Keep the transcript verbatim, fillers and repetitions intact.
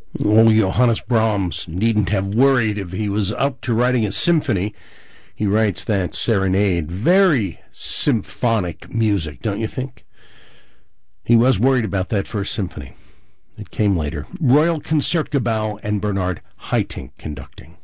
Old Johannes Brahms needn't have worried if he was up to writing a symphony. He writes that serenade. Very symphonic music, don't you think? He was worried about that first symphony. It came later. Royal Concertgebouw and Bernard Haitink conducting.